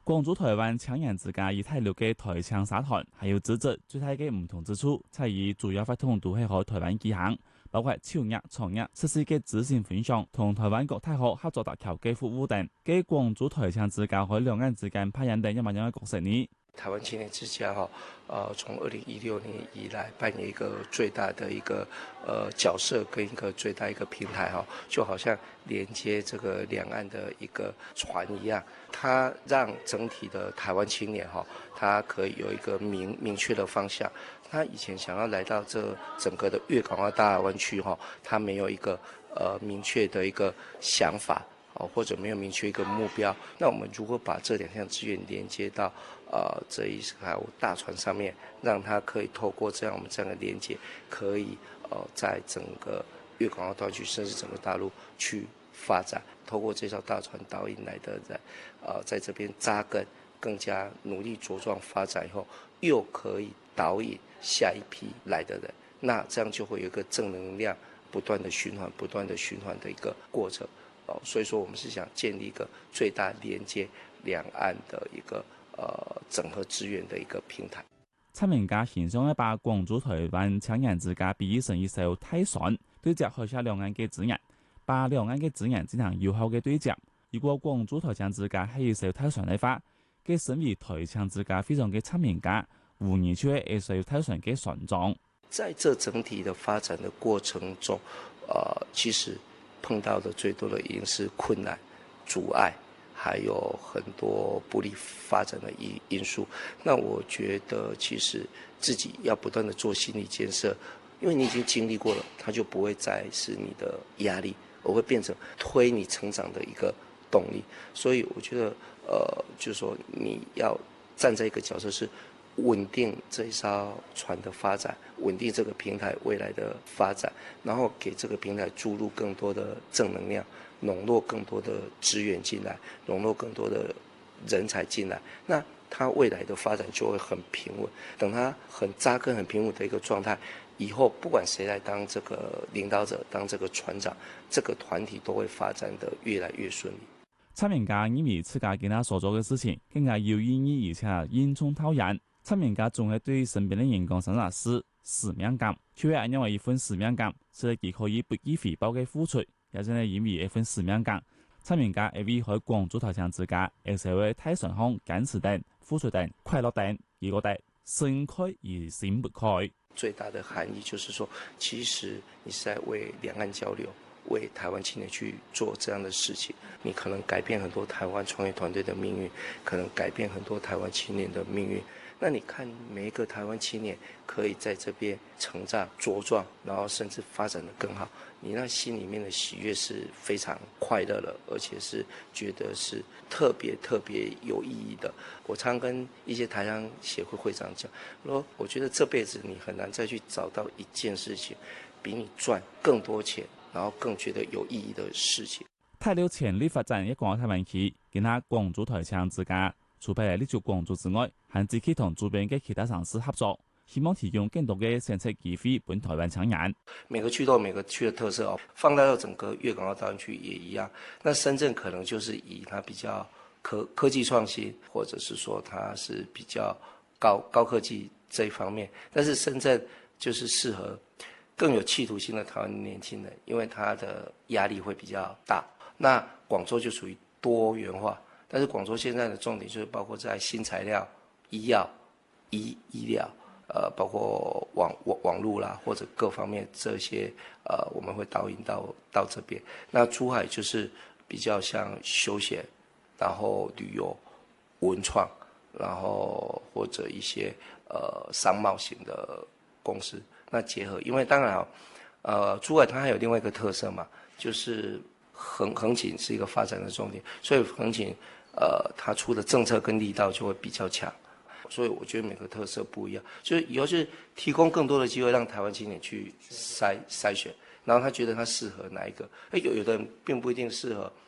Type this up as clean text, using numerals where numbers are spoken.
廣駐台灣青年之家以大陸嘅台青社團，還有組織最大嘅唔同之處，在於主要活動都係喺台灣舉行，包括手藝、創業、設施嘅資訊分享，同台灣各大學合作搭橋嘅服務等，嘅廣駐台青之家喺兩岸之間扮演定一萬樣嘅角色呢。 台灣青年之家從2016年以來扮演一個最大的一個角色跟一個最大一個平台就好像連接這個兩岸的一個船一樣，它讓整體的台灣青年它可以有一個明確的方向。他以前想要來到這整個的粵港澳大灣區他沒有一個明確的一個想法。或者沒有明確一個目標，那我們如何把這兩項資源連接到這一條大船上面，讓它可以透過這樣我們這樣的連接，可以在整個粵港澳大灣區甚至整個大陸去發展，透過這條大船導引來的人在這邊紮根，更加努力茁壯發展以後，又可以導引下一批來的人，那這樣就會有一個正能量不斷的循環的一個過程。所以說，我們是想建立一個最大連接兩岸的一個整合資源的一個平台。 青年家獻上一把廣駐台灣青年之家比喻成一艘大船，對接海峽兩岸嘅資源，把兩岸嘅資源進行有效嘅對接。如果廣駐台青之家係一艘大船嘅話，嘅身為台青之家非常嘅青年家，無疑就係一艘大船嘅船長。 在這整體的發展的過程中，其實碰到的最多的已經是困難、阻礙，還有很多不利發展的因素。那我覺得其實自己要不斷的做心理建設，因為你已經經歷過了，它就不會再是你的壓力，而會變成推你成長的一個動力。所以我覺得，就是說你要站在一個角色是穩定這一艘船的發展，穩定這個平台未來的發展，然後給這個平台注入更多的正能量，籠絡更多的資源進來，籠絡更多的人才進來，那它未來的發展就會很平穩。等它很扎根、很平穩的一個狀態，以後不管誰來當這個領導者、當這個船長，這個團體都會發展得越來越順利。 青年家因為自家跟他所做嘅事情更加有意義，而且煙囪透人。青年家仲係對身邊的人講生活使命感，佢係因為一份使命感，所以佢可以不計回報嘅付出，也真係因為一份使命感。青年家會為喺廣駐台青之家，而且會睇上行堅持等、付出等、快樂等，而覺得心開而心不開。 最大的含義就是說，其實你是在為兩岸交流、為台灣青年去做這樣的事情，你可能改變很多台灣創業團隊的命運，可能改變很多台灣青年的命運。那你看每一個台灣青年可以在這邊成長茁壯，然後甚至發展得更好，你那心裏面的喜悅是非常快樂的，而且是覺得是特別有意義的。我常跟一些台商協會會長講，說我覺得這輩子你很難再去找到一件事情比你賺更多錢，然後更覺得有意義的事情。 大陸潛力發展一個台灣區，跟他廣駐台青之家。除咗呢條廣駐之外，還積極同周邊嘅其他城市合作，希望提供更多嘅選擇機會俾台灣青年。 每個區都有每個區的特色放大到整個粵港澳大灣區也一樣。那深圳可能就是以它比較科技創新，或者是說它是比較高科技這一方面。但是深圳就是適合更有企圖心的台灣年輕人，因為它的壓力會比較大。那廣州就屬於多元化。但是廣州現在的重點就是包括在新材料、醫藥、醫療，包括網絡啦，或者各方面這些，我們會導引到這邊。那珠海就是比較像休閒，然後旅遊、文創，然後或者一些商貿型的公司，那結合。因為當然珠海它還有另外一個特色嘛，就是橫琴是一個發展的重點，所以橫琴。它出的政策跟力道就會比較強，所以我覺得每個特色不一樣，就是以後是提供更多的機會讓台灣青年去篩選，然後他覺得他適合哪一個，有的人並不一定適合